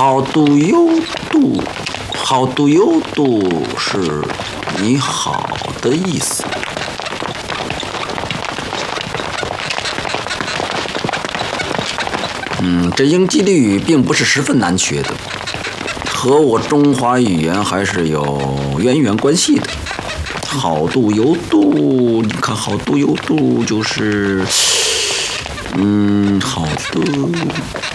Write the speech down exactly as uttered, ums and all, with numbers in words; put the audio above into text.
How do you do? How do you do 是你好的意思。嗯，这英吉利语并不是十分难学的，和我中华语言还是有渊源关系的。How do you do？你看 How do you do 就是，嗯，好的。